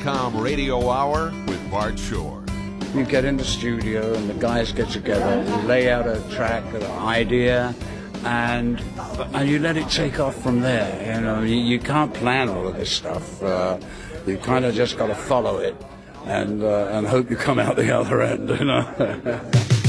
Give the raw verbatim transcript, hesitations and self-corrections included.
com radio hour with Bart Shore. You get in the studio and the guys get together, you lay out a track, an idea, and and you let it take off from there. You know, you, you can't plan all of this stuff. Uh, you kind of just got to follow it and uh, and hope you come out the other end. You know.